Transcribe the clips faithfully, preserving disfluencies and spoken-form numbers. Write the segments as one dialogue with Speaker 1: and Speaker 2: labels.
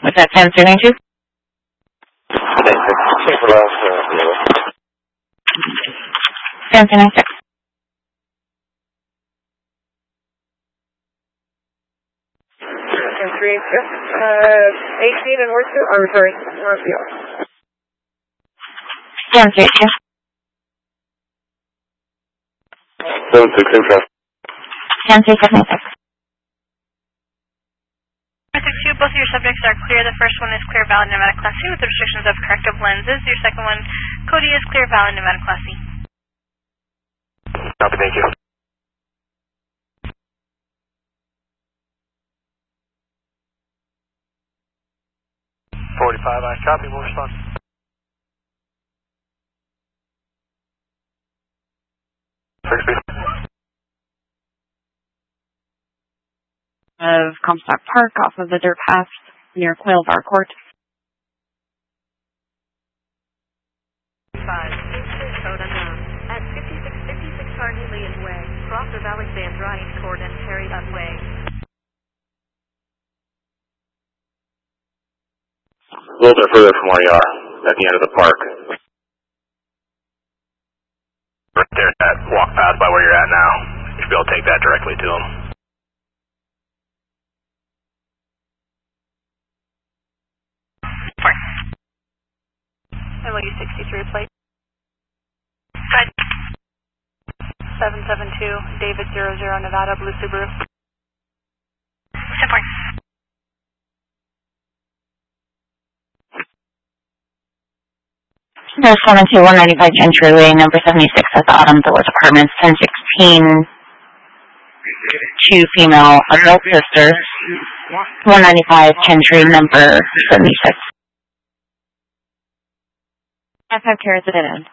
Speaker 1: Was that ten three nine two? ten three nine six.
Speaker 2: ten three, uh, eighteen and Northfield, I'm sorry, Northfield.
Speaker 1: ten three two.
Speaker 3: seven six aircraft.
Speaker 1: ten three seven six.
Speaker 4: six two, both of your subjects are clear. The first one is clear, valid, Nevada Class C with the restrictions of corrective lenses. Your second one, Cody, is clear, valid, Nevada Class C.
Speaker 3: Copy, thank you. forty-five, I copy, we'll respond. six B.
Speaker 1: Of Comstock Park off of the dirt path near Quail Bar Court.
Speaker 5: five, code unknown. At fifty-six fifty-six Carnelian Way, cross of Alexandrine Court and Terry Up Way.
Speaker 3: A little bit further from where you are, at the end of the park. Right there, that walk path by where you're at now. You should be able to take that directly to them.
Speaker 4: L U sixty-three plate. Good. seven seven two, David zero zero, Nevada, Blue Subaru. Support.
Speaker 1: There's seven two one ninety-five Entryway, number seventy-six at the Autumn Villas Apartments, ten sixteen. Two female adult sisters. one ninety-five Gentry, number seventy-six. F five carats at dead end.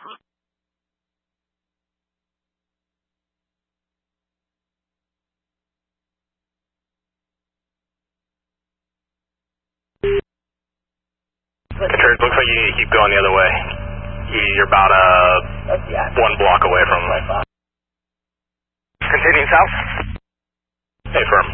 Speaker 3: It looks like you need to keep going the other way. You're about uh, one block away from them. Continuing south. Hey, firm.